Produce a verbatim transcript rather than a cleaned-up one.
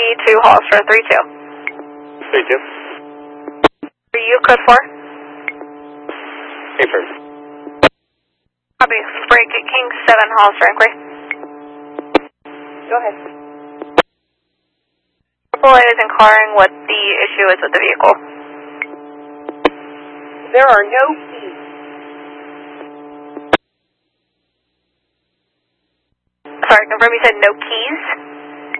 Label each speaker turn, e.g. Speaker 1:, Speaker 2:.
Speaker 1: to Hollister three two.
Speaker 2: three two.
Speaker 1: Are you code four?
Speaker 2: Affirm.
Speaker 1: Copy. Break at King seven, Hollister inquiry.
Speaker 3: Go ahead.
Speaker 1: triple A is inquiring what the issue is with the vehicle.
Speaker 3: There are no keys.
Speaker 1: Sorry, confirm you said no keys?